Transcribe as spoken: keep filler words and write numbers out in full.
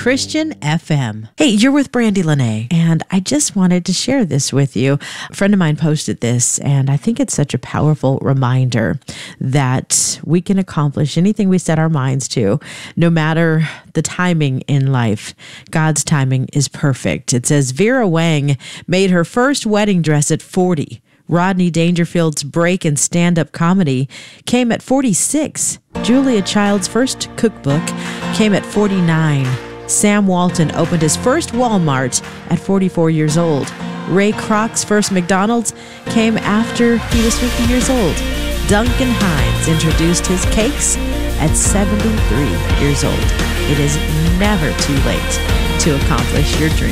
Christian F M. Hey, you're with Brandy Lene, and I just wanted to share this with you. A friend of mine posted this, and I think it's such a powerful reminder that we can accomplish anything we set our minds to, no matter the timing in life. God's timing is perfect. It says Vera Wang made her first wedding dress at forty. Rodney Dangerfield's break in stand-up comedy came at forty-six. Julia Child's first cookbook came at forty-nine. Sam Walton opened his first Walmart at forty-four years old. Ray Kroc's first McDonald's came after he was fifty years old. Duncan Hines introduced his cakes at seventy-three years old. It is never too late to accomplish your dream.